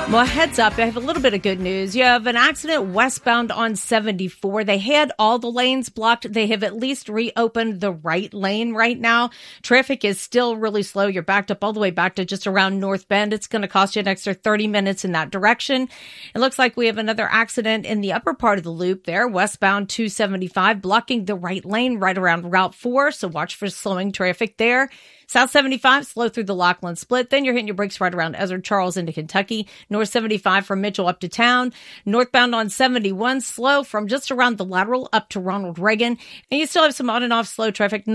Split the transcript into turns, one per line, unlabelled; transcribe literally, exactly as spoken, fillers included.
Well, heads up, I have a little bit of good news. You have an accident westbound on seventy-four. They had all the lanes blocked. They have at least reopened the right lane right now. Traffic is still really slow. You're backed up all the way back to just around North Bend. It's going to cost you an extra thirty minutes in that direction. It looks like we have another accident in the upper part of the loop there, westbound two seventy-five, blocking the right lane right around Route four. So watch for slowing traffic there. South seventy-five, slow through the Lockland Split. Then you're hitting your brakes right around Ezra Charles into Kentucky. North seventy-five from Mitchell up to town. Northbound on seventy-one, slow from just around the lateral up to Ronald Reagan. And you still have some on and off slow traffic